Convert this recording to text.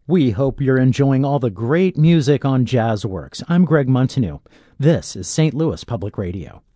We hope you're enjoying all the great music on Jazzworks. I'm Greg Montanew. This is St. Louis Public Radio.